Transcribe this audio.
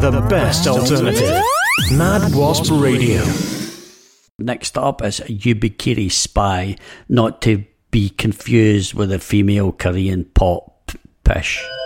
The best alternative. Mad Wasp Radio. Next up is Yubikiri Spy, not to be confused with a female Korean pop pish.